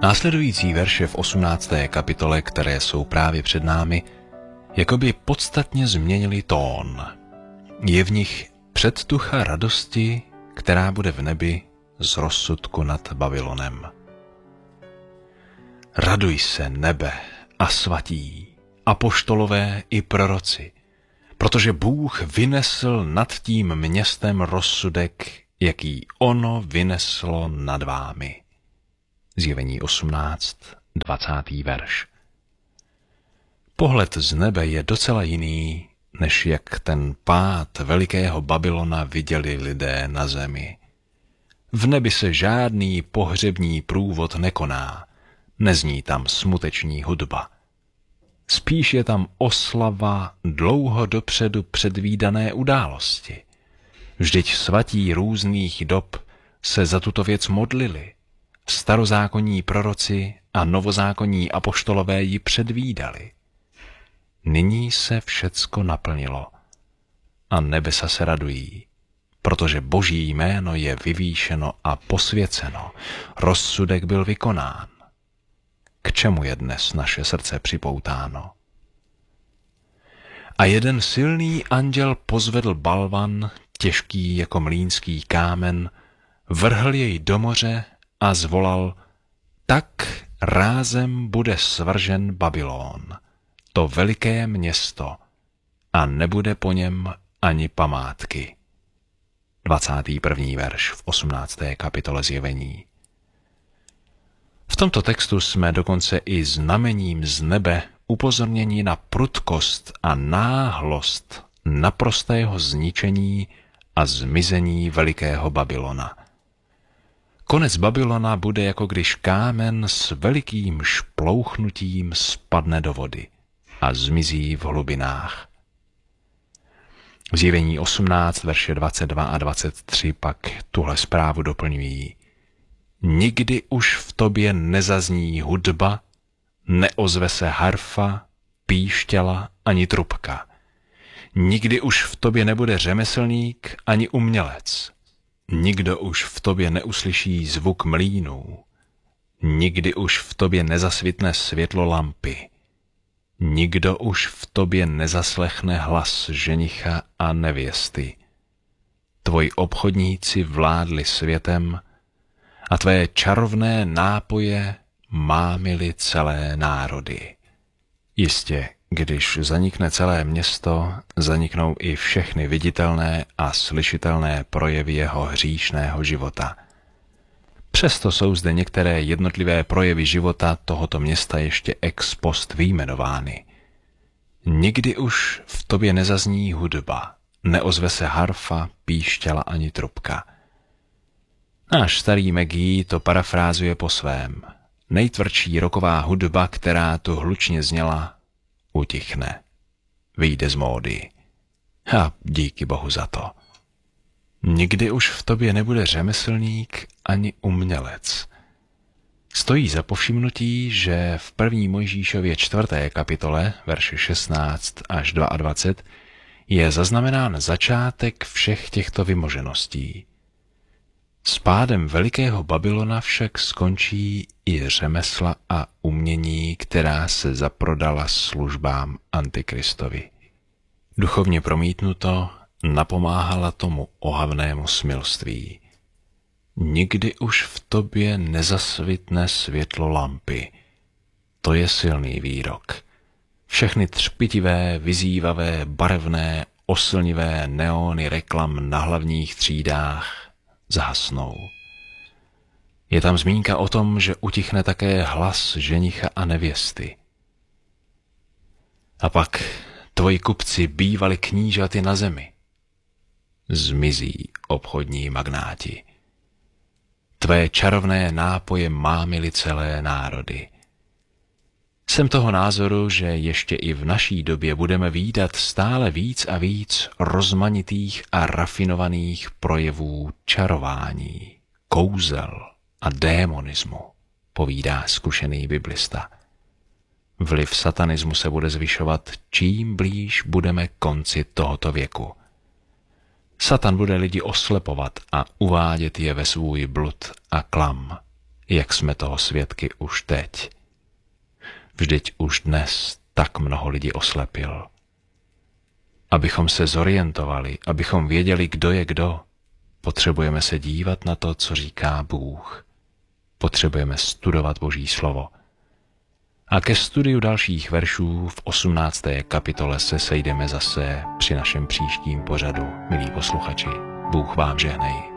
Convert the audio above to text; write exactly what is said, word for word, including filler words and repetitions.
Následující verše v osmnácté kapitole, které jsou právě před námi, jakoby podstatně změnili tón. Je v nich předtucha radosti, která bude v nebi z rozsudku nad Babylonem. Raduj se, nebe a svatí, apoštolové i proroci, protože Bůh vynesl nad tím městem rozsudek, jaký ono vyneslo nad vámi. Zjevení osmnáct, dvacátý verš. Pohled z nebe je docela jiný, než jak ten pád velikého Babylona viděli lidé na zemi. V nebi se žádný pohřební průvod nekoná, nezní tam smuteční hudba. Spíš je tam oslava dlouho dopředu předvídané události. Vždyť svatí různých dob se za tuto věc modlili. Starozákonní proroci a novozákonní apoštolové ji předvídali. Nyní se všecko naplnilo a nebesa se radují, protože Boží jméno je vyvýšeno a posvěceno, rozsudek byl vykonán. K čemu je dnes naše srdce připoutáno? A jeden silný anděl pozvedl balvan, těžký jako mlýnský kámen, vrhl jej do moře a zvolal: tak rázem bude svržen Babylón, to veliké město, a nebude po něm ani památky. dvacátý první verš v osmnácté kapitole Zjevení. V tomto textu jsme dokonce i znamením z nebe upozorněni na prudkost a náhlost naprostého zničení a zmizení velikého Babylona. Konec Babylona bude, jako když kámen s velikým šplouchnutím spadne do vody a zmizí v hlubinách. V Zjevení osmnáct, verše dvacet dva a dvacet tři pak tuhle zprávu doplňují: nikdy už v tobě nezazní hudba, neozve se harfa, píšťala ani trubka. Nikdy už v tobě nebude řemeslník ani umělec. Nikdo už v tobě neuslyší zvuk mlýnů. Nikdy už v tobě nezasvitne světlo lampy. Nikdo už v tobě nezaslechne hlas ženicha a nevěsty. Tvoji obchodníci vládli světem a tvé čarovné nápoje mámily celé národy. Jistě, když zanikne celé město, zaniknou i všechny viditelné a slyšitelné projevy jeho hříšného života. Přesto jsou zde některé jednotlivé projevy života tohoto města ještě ex post vyjmenovány. Nikdy už v tobě nezazní hudba, neozve se harfa, píšťala ani trubka. Náš starý Maggie to parafrázuje po svém. Nejtvrdší roková hudba, která tu hlučně zněla, utichne. Vyjde z módy. A díky Bohu za to. Nikdy už v tobě nebude řemeslník ani umělec. Stojí za povšimnutí, že v první Mojžíšově čtvrté kapitole, verše šestnáct až dvacet dva, je zaznamenán začátek všech těchto vymožeností. S pádem velikého Babylona však skončí i řemesla a umění, která se zaprodala službám Antikristovi. Duchovně promítnuto, napomáhala tomu ohavnému smilství. Nikdy už v tobě nezasvitne světlo lampy. To je silný výrok. Všechny třpitivé, vyzývavé, barevné, oslnivé neóny reklam na hlavních třídách zhasnou. Je tam zmínka o tom, že utichne také hlas ženicha a nevěsty. A pak tvoji kupci bývali knížaty na zemi. Zmizí obchodní magnáti. Tvé čarovné nápoje mámily celé národy. Jsem toho názoru, že ještě i v naší době budeme vídat stále víc a víc rozmanitých a rafinovaných projevů čarování, kouzel a démonismu, povídá zkušený biblista. Vliv satanismu se bude zvyšovat, čím blíž budeme konci tohoto věku. Satan bude lidi oslepovat a uvádět je ve svůj blud a klam. jak jsme toho svědky už teď. Vždyť už dnes tak mnoho lidí oslepil. Abychom se zorientovali, abychom věděli, kdo je kdo, potřebujeme se dívat na to, co říká Bůh. Potřebujeme studovat Boží slovo. A ke studiu dalších veršů v osmnácté kapitole se sejdeme zase při našem příštím pořadu, milí posluchači. Bůh vám žehnej.